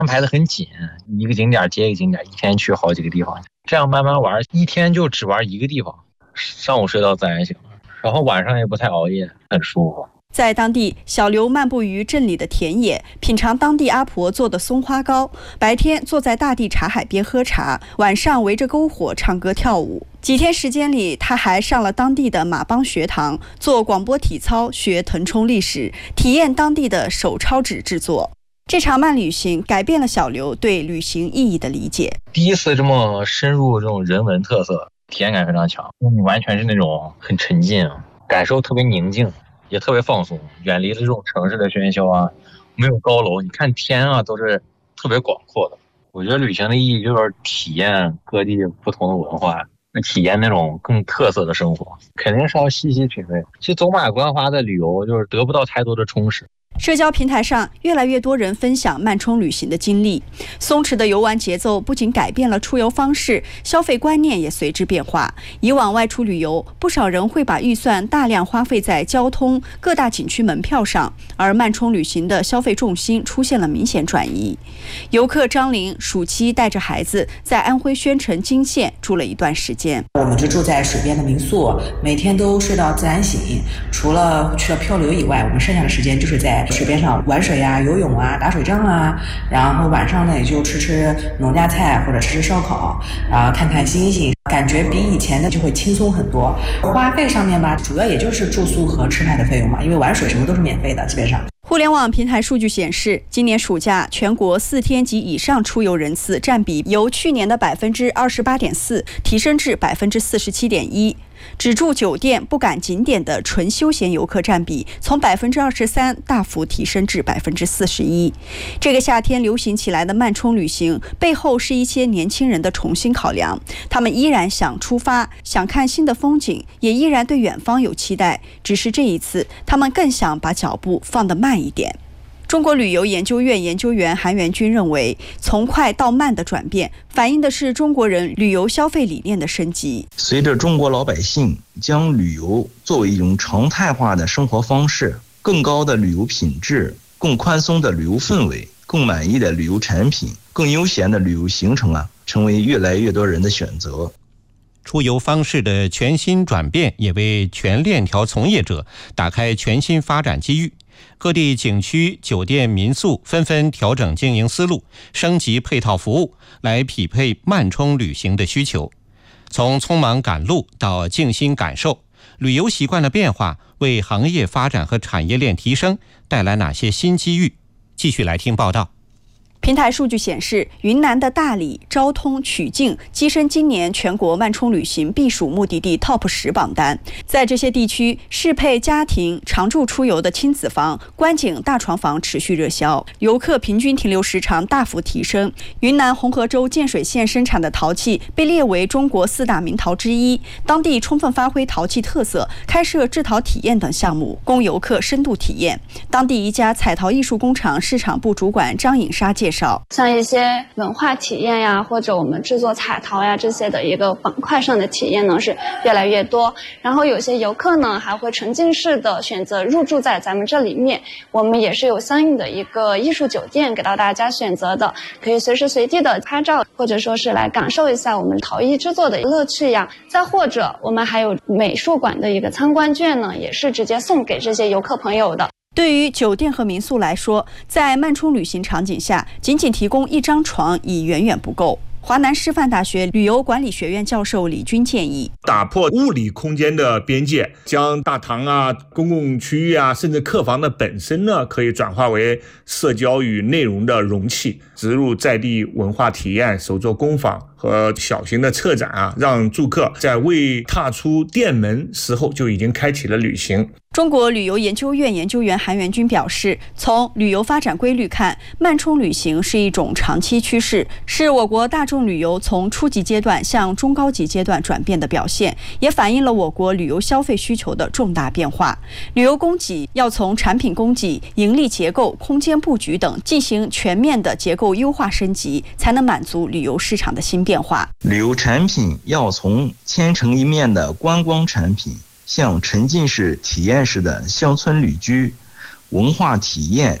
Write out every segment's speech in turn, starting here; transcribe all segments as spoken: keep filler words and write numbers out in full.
安排的很紧，一个景点接一个景点，一天去好几个地方，这样慢慢玩，一天就只玩一个地方，上午睡到自然醒，然后晚上也不太熬夜，很舒服。 在当地，小刘漫步于镇里的田野，品尝当地阿婆做的松花糕。白天坐在大地茶海边喝茶，晚上围着篝火唱歌跳舞。几天时间里，他还上了当地的马帮学堂，做广播体操，学腾冲历史，体验当地的手抄纸制作。这场慢旅行改变了小刘对旅行意义的理解。 第一次这么深入这种人文特色，体验感非常强，你完全是那种很沉浸，感受特别宁静。也特别放松，远离了这种城市的喧嚣啊，没有高楼，你看天啊都是特别广阔的。我觉得旅行的意义就是体验各地不同的文化，体验那种更特色的生活，肯定是要细细品味。其实走马观花的旅游就是得不到太多的充实。 社交平台上，越来越多人分享慢冲旅行的经历。松弛的游玩节奏不仅改变了出游方式，消费观念也随之变化。以往外出旅游，不少人会把预算大量花费在交通、各大景区门票上，而慢冲旅行的消费重心出现了明显转移。游客张玲暑期带着孩子在安徽宣城金县住了一段时间。 我们就住在水边的民宿，每天都睡到自然醒，除了去了漂流以外，我们剩下的时间就是在水边上玩水啊、游泳啊、打水仗啊，然后晚上呢也就吃吃农家菜或者吃吃烧烤啊，看看星星，感觉比以前的就会轻松很多。花费上面吧，主要也就是住宿和吃饭的费用嘛，因为玩水什么都是免费的，基本上。 互联网平台数据显示，今年暑假全国四天及以上出游人次占比由去年的百分之二十八点四提升至百分之四十七点一。只住酒店不赶景点的纯休闲游客占比从百分之二十三大幅提升至百分之四十一。这个夏天流行起来的慢冲旅行背后是一些年轻人的重新考量，他们依然想出发，想看新的风景，也依然对远方有期待，只是这一次他们更想把脚步放得慢一点。中国旅游研究院研究员韩元军认为，从快到慢的转变反映的是中国人旅游消费理念的升级。 随着中国老百姓将旅游作为一种常态化的生活方式，更高的旅游品质、更宽松的旅游氛围、更满意的旅游产品、更悠闲的旅游行程啊，成为越来越多人的选择。 出游方式的全新转变也为全链条从业者打开全新发展机遇。各地景区、酒店、民宿纷纷调整经营思路，升级配套服务，来匹配慢冲旅行的需求。从匆忙赶路到静心感受，旅游习惯的变化为行业发展和产业链提升带来哪些新机遇？继续来听报道。 平台数据显示，云南的大理、昭通、曲靖跻身今年全国慢冲旅行避暑目的地 Top 十榜单。在这些地区，适配家庭常住出游的亲子房、观景大床房持续热销，游客平均停留时长大幅提升。云南红河州建水县生产的陶器被列为中国四大名陶之一，当地充分发挥陶器特色，开设制陶体验等项目，供游客深度体验。当地一家彩陶艺术工厂市场部主管张颖莎介绍， 像一些文化体验呀，或者我们制作彩陶呀这些的一个板块上的体验呢是越来越多。然后有些游客呢还会沉浸式的选择入住在咱们这里面，我们也是有相应的一个艺术酒店给到大家选择的，可以随时随地的拍照，或者说是来感受一下我们陶艺制作的乐趣呀。再或者我们还有美术馆的一个参观券呢，也是直接送给这些游客朋友的。 对于酒店和民宿来说，在慢冲旅行场景下，仅仅提供一张床已远远不够。华南师范大学旅游管理学院教授李军建议， 打破物理空间的边界，将大堂啊、公共区域啊，甚至客房的本身呢，可以转化为社交与内容的容器，植入在地文化体验、手作工坊和小型的策展啊，让住客在未踏出店门时候就已经开启了旅行。 中国旅游研究院研究员韩元军表示，从旅游发展规律看，慢冲旅行是一种长期趋势，是我国大众旅游从初级阶段向中高级阶段转变的表现，也反映了我国旅游消费需求的重大变化。旅游供给要从产品供给、盈利结构、空间布局等进行全面的结构优化升级，才能满足旅游市场的新变化。 旅游产品要从千城一面的观光产品向沉浸式体验式的乡村旅居、文化体验、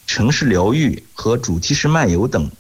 城市疗愈和主题式漫游等